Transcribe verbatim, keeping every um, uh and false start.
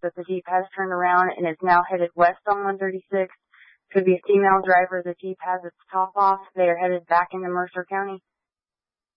that the Jeep has turned around and is now headed west on one thirty-six. Could be a female driver. The Jeep has its top off. They are headed back into Mercer County.